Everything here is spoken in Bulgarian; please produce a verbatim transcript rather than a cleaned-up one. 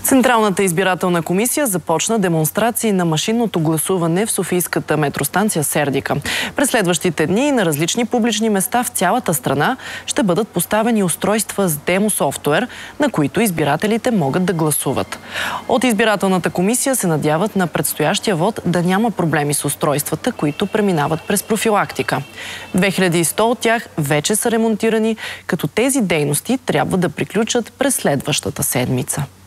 Централната избирателна комисия започна демонстрации на машинното гласуване в Софийската метростанция Сердика. През следващите дни на различни публични места в цялата страна ще бъдат поставени устройства с демо-софтуер, на които избирателите могат да гласуват. От избирателната комисия се надяват на предстоящия вод да няма проблеми с устройствата, които преминават през профилактика. две хиляди и сто от тях вече са ремонтирани, като тези дейности трябва да приключат през следващата седмица.